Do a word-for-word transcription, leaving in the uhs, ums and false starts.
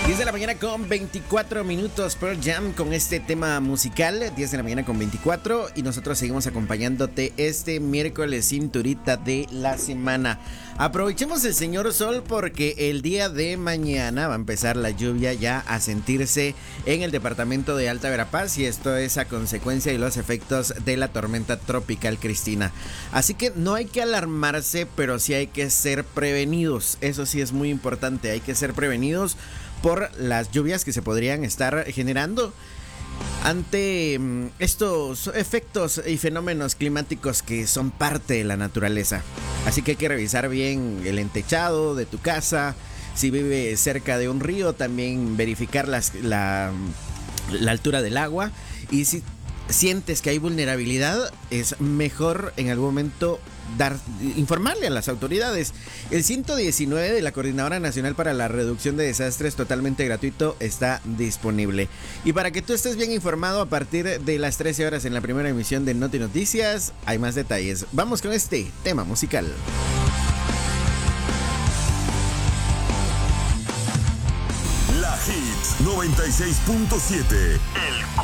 diez de la mañana con veinticuatro minutos, Pearl Jam con este tema musical, diez de la mañana con veinticuatro, y nosotros seguimos acompañándote este miércoles cinturita de la semana. Aprovechemos el señor sol porque el día de mañana va a empezar la lluvia ya a sentirse en el departamento de Alta Verapaz, y esto es a consecuencia de los efectos de la tormenta tropical Cristina. Así que no hay que alarmarse, pero sí hay que ser prevenidos. Eso sí es muy importante, hay que ser prevenidos por las lluvias que se podrían estar generando ante estos efectos y fenómenos climáticos que son parte de la naturaleza. Así que hay que revisar bien el entechado de tu casa. Si vive cerca de un río, también verificar las, la, la altura del agua. Y si sientes que hay vulnerabilidad, es mejor en algún momento dar, informarle a las autoridades. El ciento diecinueve de la Coordinadora Nacional para la Reducción de Desastres, totalmente gratuito, está disponible. Y para que tú estés bien informado, a partir de las trece horas en la primera emisión de Noti Noticias, hay más detalles. Vamos con este tema musical. La Hits noventa y seis punto siete. El